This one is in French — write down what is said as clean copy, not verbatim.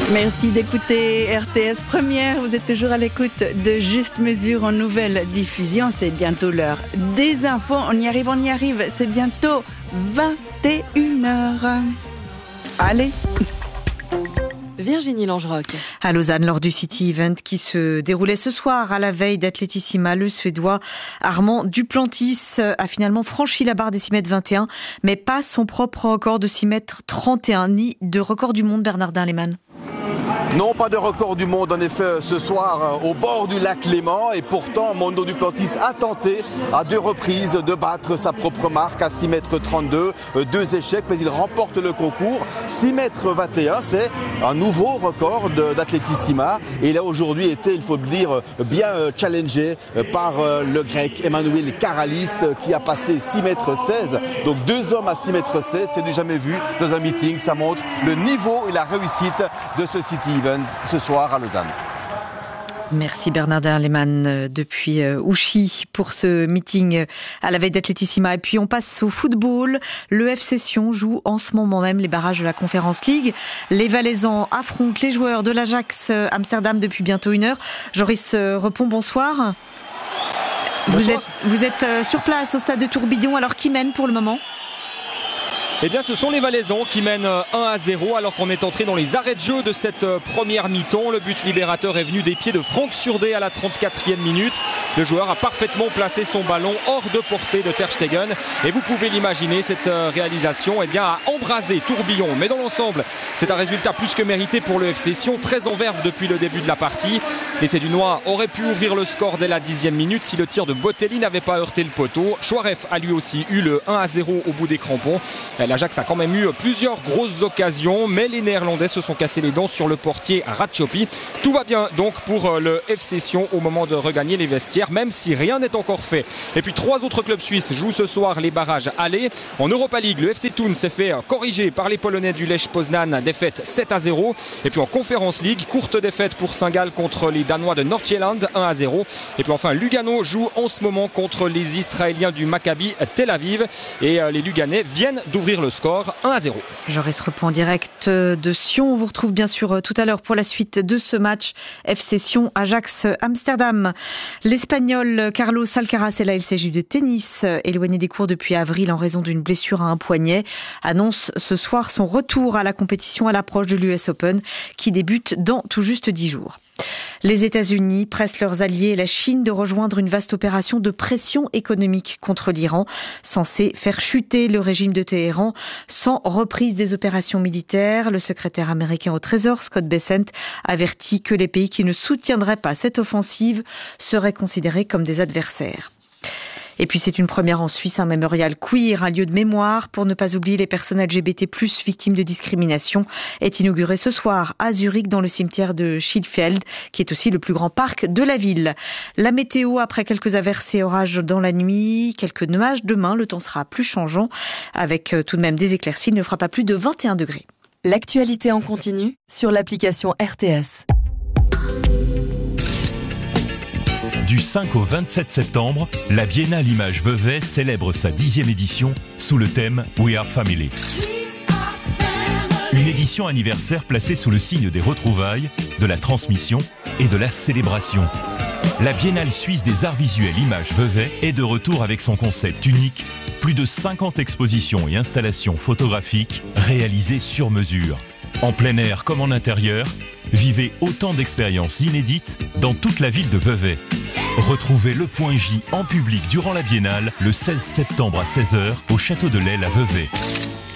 Merci d'écouter RTS Première. Vous êtes toujours à l'écoute de Juste Mesure en nouvelle diffusion. C'est bientôt l'heure des infos. On y arrive. C'est bientôt 21h. Allez. Virginie Langerock. À Lausanne, lors du City Event qui se déroulait ce soir à la veille d'Athletissima, le Suédois Armand Duplantis a finalement franchi la barre des 6,21 m, mais pas son propre record de 6,31 m, ni de record du monde, Bernardin Lehmann. Non, pas de record du monde en effet ce soir au bord du lac Léman, et pourtant Armand Duplantis a tenté à 2 reprises de battre sa propre marque à 6,32 m, 2 échecs, mais il remporte le concours. 6,21 m, c'est un nouveau record d'Athletissima, et il a aujourd'hui été, il faut le dire, bien challengé par le grec Emmanuel Karalis qui a passé 6,16 m, donc 2 hommes à 6,16 m, c'est du jamais vu dans un meeting. Ça montre le niveau et la réussite de ce City Event ce soir à Lausanne. Merci Bernardin Lehmann depuis Ouchy pour ce meeting à la veille d'Athletissima. Et puis on passe au football. Le FC Sion joue en ce moment même les barrages de la Conference League. Les Valaisans affrontent les joueurs de l'Ajax Amsterdam depuis bientôt 1 heure. Joris Repon, bonsoir. Bonsoir. Vous êtes sur place au stade de Tourbillon. Alors qui mène pour le moment ? Eh bien, ce sont les Valaisans qui mènent 1-0 alors qu'on est entré dans les arrêts de jeu de cette première mi-temps. Le but libérateur est venu des pieds de Franck Surdé à la 34e minute. Le joueur a parfaitement placé son ballon hors de portée de Ter Stegen. Et vous pouvez l'imaginer, cette réalisation a embrasé Tourbillon. Mais dans l'ensemble, c'est un résultat plus que mérité pour le FC Sion, très en verve depuis le début de la partie. L'essai du Noir aurait pu ouvrir le score dès la 10e minute si le tir de Botelli n'avait pas heurté le poteau. Chouaref a lui aussi eu le 1-0 au bout des crampons. L'Ajax a quand même eu plusieurs grosses occasions, mais les Néerlandais se sont cassés les dents sur le portier Ratchopi. Tout va bien donc pour le FC Sion au moment de regagner les vestiaires, même si rien n'est encore fait. Et puis 3 autres clubs suisses jouent ce soir les barrages allés. En Europa League, le FC Thun s'est fait corriger par les Polonais du Lech Poznan, défaite 7-0. Et puis en Conference League, courte défaite pour Saint-Gall contre les Danois de Nord-Jylland, 1-0. Et puis enfin, Lugano joue en ce moment contre les Israéliens du Maccabi Tel Aviv. Et les Luganais viennent d'ouvrir le score 1-0. Joris Repon en direct de Sion. On vous retrouve bien sûr tout à l'heure pour la suite de ce match FC Sion Ajax Amsterdam. L'Espagnol Carlos Alcaraz et la LCJ de tennis, éloigné des cours depuis avril en raison d'une blessure à un poignet, annonce ce soir son retour à la compétition à l'approche de l'US Open qui débute dans tout juste 10 jours. Les États-Unis pressent leurs alliés et la Chine de rejoindre une vaste opération de pression économique contre l'Iran, censée faire chuter le régime de Téhéran sans reprise des opérations militaires. Le secrétaire américain au Trésor, Scott Bessent, avertit que les pays qui ne soutiendraient pas cette offensive seraient considérés comme des adversaires. Et puis c'est une première en Suisse, un mémorial queer, un lieu de mémoire pour ne pas oublier les personnes LGBT+, victimes de discrimination, est inauguré ce soir à Zurich dans le cimetière de Schielfeld, qui est aussi le plus grand parc de la ville. La météo, après quelques averses et orages dans la nuit, quelques nuages demain, le temps sera plus changeant, avec tout de même des éclaircies, il ne fera pas plus de 21 degrés. L'actualité en continu sur l'application RTS. Du 5 au 27 septembre, la Biennale Images Vevey célèbre sa 10e édition sous le thème We Are Family. Une édition anniversaire placée sous le signe des retrouvailles, de la transmission et de la célébration. La Biennale suisse des arts visuels Images Vevey est de retour avec son concept unique, plus de 50 expositions et installations photographiques réalisées sur mesure. En plein air comme en intérieur, vivez autant d'expériences inédites dans toute la ville de Vevey. Retrouvez le Point J en public durant la Biennale le 16 septembre à 16h au Château de l'Aile à Vevey.